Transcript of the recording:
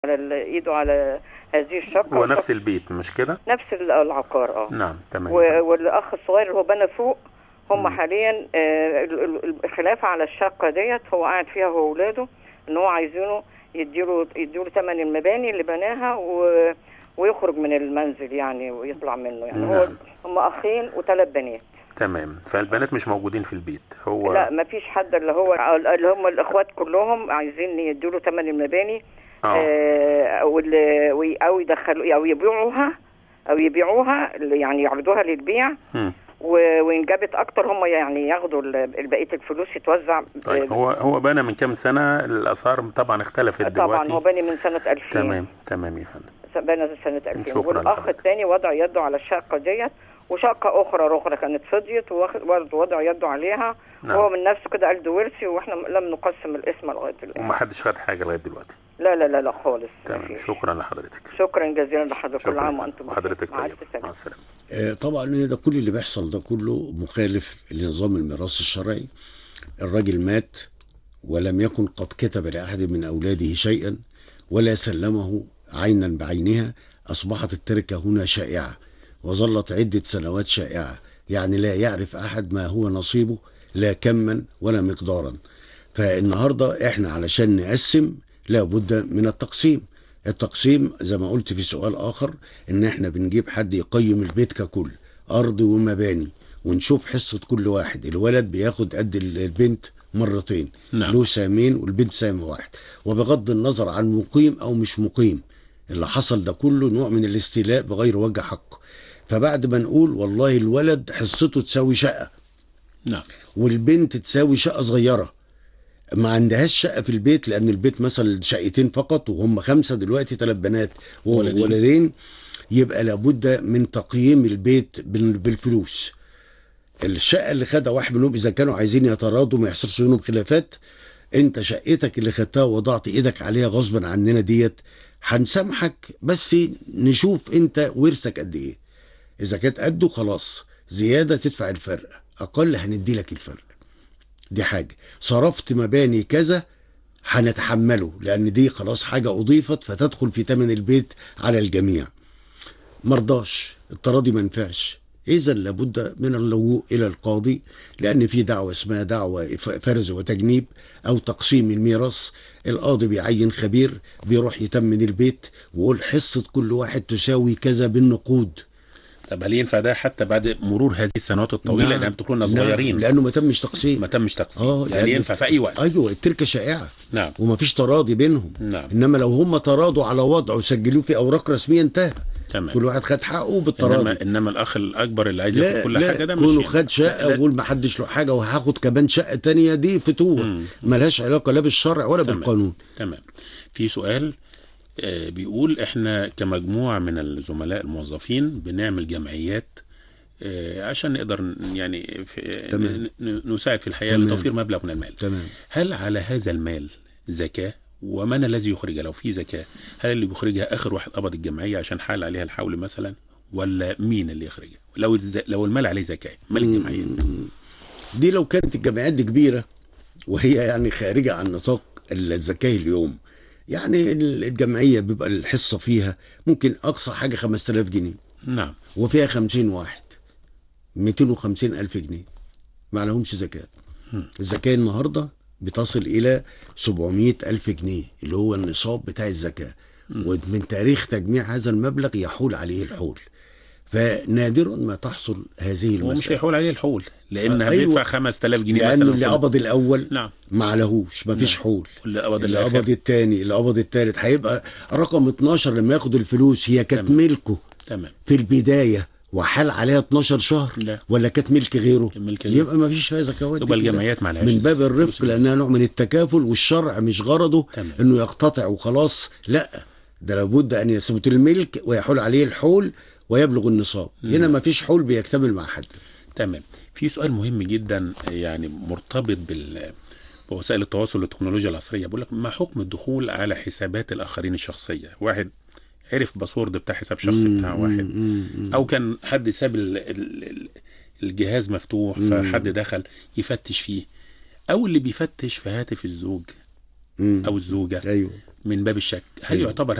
على ايده على هذه الشقه. هو نفس البيت مش كده؟ نفس العقار. نعم تمام. والاخ الصغير اللي هو بنى فوق هم حاليا الخلاف على الشقه ديت، هو قاعد فيها هو واولاده، ان هو عايزينه يديله ثمن المباني اللي بناها ويخرج من المنزل يعني ويطلع منه يعني. نعم. هو هم اخين وثلاث بنات. تمام. فالبنات مش موجودين في البيت؟ هو لا ما فيش حد، اللي هم الاخوات كلهم عايزين يدوا له ثمن المباني او يدخلوا او يبيعوها يعني يعرضوها للبيع. وإن جابت اكتر هم يعني ياخدوا بقيه الفلوس يتوزع. طيب هو بنى من كام سنه؟ الاسعار طبعا اختلفت دلوقتي. طبعا هو بنى من سنه 2000. تمام يا فندم. بنى سنه 2000. والاخ الثاني وضع يده على الشقه ديت، وشقه اخرى كانت فضيت وبرضه وضع يده عليها. نعم. وهو من نفسه كده قال ده ورثي، واحنا لم نقسم الاسم لغايه دلوقتي. ومحدش خد حاجه لغايه دلوقتي؟ لا خالص. تمام. شكرا لحضرتك. شكرا جزيلا لحضرتك. كل عام وانتم بخير. حضرتك طيب. مع السلامه. طبعا ده كل اللي بيحصل ده كله مخالف لنظام الميراث الشرعي. الراجل مات ولم يكن قد كتب لاحد من اولاده شيئا ولا سلمه عينا بعينها. اصبحت التركه هنا شائعه وظلت عده سنوات شائعه، يعني لا يعرف احد ما هو نصيبه لا كما ولا مقدارا. فالنهارده احنا علشان نقسم لابد من التقسيم زي ما قلت في سؤال اخر، ان احنا بنجيب حد يقيم البيت ككل، ارض ومباني، ونشوف حصة كل واحد. الولد بياخد قد البنت مرتين. نعم. له سامين والبنت سام واحد، وبغض النظر عن مقيم او مش مقيم. اللي حصل ده كله نوع من الاستيلاء بغير وجه حق. فبعد ما نقول والله الولد حصته تساوي شقة، نعم، والبنت تساوي شقة صغيرة، ما عندهاش شقة في البيت، لأن البيت مثلا شقتين فقط وهم 5 دلوقتي، 3 بنات وولدين، يبقى لابد من تقييم البيت بالفلوس. الشقة اللي خدها واحد منهم إذا كانوا عايزين يتراضوا ما يحصلش بينهم خلافات، أنت شقتك اللي خدتها ووضعت إيدك عليها غصبا عننا ديت هنسامحك، بس نشوف أنت ورثك قد إيه. إذا كانت قده خلاص، زيادة تدفع الفرق، أقل هندي لك الفرق. دي حاجة. صرفت مباني كذا هنتحمله، لأن دي خلاص حاجة أضيفت فتدخل في ثمن البيت على الجميع. مرضاش التراضي ما ينفعش، إذا لابد من اللجوء إلى القاضي، لأن في دعوة اسمها دعوة فرز وتجنيب أو تقسيم الميراث. القاضي بيعين خبير بيروح يتمن البيت ويقول حصة كل واحد تساوي كذا بالنقود. طب هل ينفع ده حتى بعد مرور هذه السنوات الطويله؟ نعم. لان كنا صغيرين. لانه ما تمش تقسيم. يعني ينفع في اي وقت. ايوه التركه شائعه. نعم. وما فيش تراضي بينهم. نعم. انما لو هم تراضوا على وضع وسجلوه في اوراق رسميه انتهى. تمام. كل واحد خد حقه بالتراضي. انما الاخ الاكبر اللي عايز ياخد كل حاجه ده مش كله خد شقه ويقول ما حدش له حاجه وهاخد كمان شقه تانية، دي فتوه ملهاش علاقه لا بالشرع ولا بالقانون. تمام. في سؤال بيقول احنا كمجموعه من الزملاء الموظفين بنعمل جمعيات عشان نقدر يعني نساعد في الحياة لتوفير مبلغ من المال. تمام. هل على هذا المال زكاة؟ ومن الذي يخرجها لو في زكاة؟ هل اللي بيخرجها آخر واحد قبض الجمعية عشان حال عليها الحول مثلا، ولا مين اللي يخرجها لو المال عليه زكاة؟ مال الجمعية دي لو كانت الجمعيات دي كبيرة وهي يعني خارجة عن نطاق الزكاة اليوم، يعني الجمعية بيبقى الحصة فيها ممكن أقصى حاجة 5000 جنيه. نعم. وفيها 50 واحد 250,000 جنيه ما لهمش زكاة. الزكاة النهاردة بتصل إلى 700,000 جنيه اللي هو النصاب بتاع الزكاة. ومن تاريخ تجميع هذا المبلغ يحول عليه الحول، فنادرا ما تحصل هذه المسألة. ومش هيحول عليه الحول لأنها بيدفع 5000 جنيه لأنه مثلا. اللي قبض الأول نعم ما لهوش، ما فيش حول. اللي قبض الثاني، اللي قبض الثالث، هيبقى رقم 12 لما ياخد الفلوس. هي كانت ملكه في البداية وحال عليها 12 شهر، لا. ولا كانت ملك غيره؟ يبقى ما فيش فيها زكوات. يبقى الجمعيات معلهاش من باب الرفق، لانها نوع من التكافل، والشرع مش غرضه انه يقتطع وخلاص، لا، ده لابد ان يثبت الملك ويحول عليه الحول ويبلغ النصاب. هنا ما فيش حول بيكتمل مع حد. تمام. في سؤال مهم جدا يعني مرتبط بوسائل التواصل والتكنولوجيا العصريه، بقول لك ما حكم الدخول على حسابات الاخرين الشخصيه؟ واحد عرف باسورد بتاع حساب شخصي بتاع واحد، او كان حد ساب الجهاز مفتوح فحد دخل يفتش فيه، او اللي بيفتش في هاتف الزوج او الزوجة. أيوه. من باب الشك، هل أيوة. يعتبر